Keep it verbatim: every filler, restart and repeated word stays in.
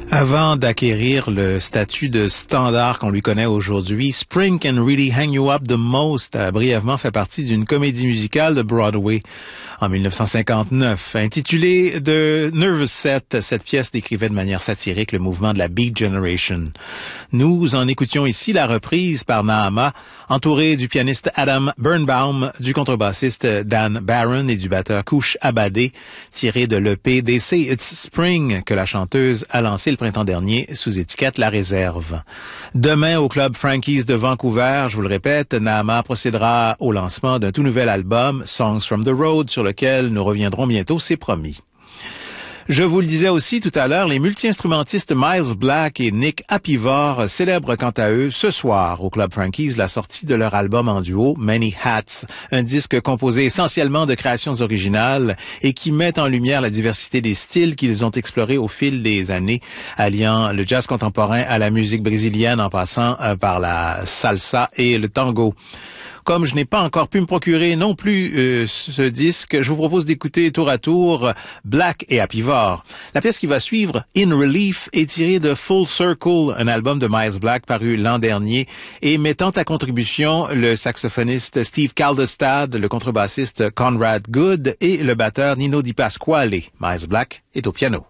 Avant d'acquérir le statut de standard qu'on lui connaît aujourd'hui, Spring Can Really Hang You Up the Most a brièvement fait partie d'une comédie musicale de Broadway en mille neuf cent cinquante-neuf. Intitulée The Nervous Set, cette pièce décrivait de manière satirique le mouvement de la Beat Generation. Nous en écoutions ici la reprise par Naama, entourée du pianiste Adam Birnbaum, du contrebassiste Dan Barron et du batteur Kouch Abadé, tirée de l'E P They Say It's Spring que la chanteuse a lancé le printemps dernier sous étiquette La Réserve. Demain, au Club Frankie's de Vancouver, je vous le répète, Naama procédera au lancement d'un tout nouvel album, Songs from the Road, sur lequel nous reviendrons bientôt, c'est promis. Je vous le disais aussi tout à l'heure, les multi-instrumentistes Miles Black et Nick Apivor célèbrent quant à eux ce soir au Club Frankie's la sortie de leur album en duo Many Hats, un disque composé essentiellement de créations originales et qui met en lumière la diversité des styles qu'ils ont explorés au fil des années, alliant le jazz contemporain à la musique brésilienne en passant par la salsa et le tango. Comme je n'ai pas encore pu me procurer non plus euh, ce disque, je vous propose d'écouter tour à tour Black et Apivor. La pièce qui va suivre, In Relief, est tirée de Full Circle, un album de Miles Black paru l'an dernier et mettant à contribution le saxophoniste Steve Kaldestad, le contrebassiste Conrad Good et le batteur Nino Di Pasquale. Miles Black est au piano.